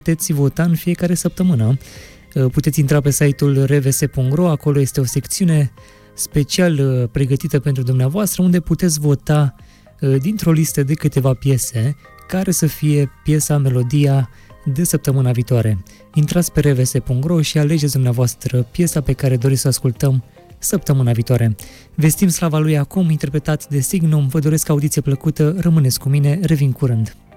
puteți vota în fiecare săptămână. Puteți intra pe site-ul rvs.ro, acolo este o secțiune special pregătită pentru dumneavoastră, unde puteți vota dintr-o listă de câteva piese care să fie piesa, melodia de săptămâna viitoare. Intrați pe rvs.ro și alegeți dumneavoastră piesa pe care doriți să ascultăm săptămâna viitoare. Vestim slava lui acum, interpretat de Signum. Vă doresc audiție plăcută, rămâneți cu mine, revin curând.